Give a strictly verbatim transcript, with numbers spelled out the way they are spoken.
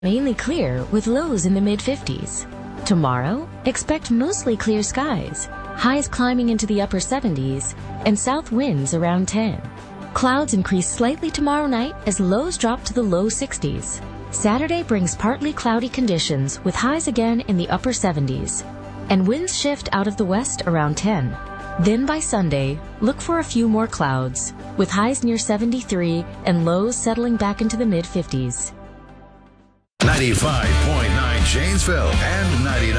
Mainly clear with lows in the mid fifties. Tomorrow, expect mostly clear skies, highs climbing into the upper seventies, and south winds around ten. Clouds increase slightly tomorrow night as lows drop to the low sixties. Saturday brings partly cloudy conditions with highs again in the upper seventies, and winds shift out of the west around ten. Then by Sunday, look for a few more clouds, with highs near seventy-three and lows settling back into the mid fifties. ninety-five point nine Janesville and ninety-nine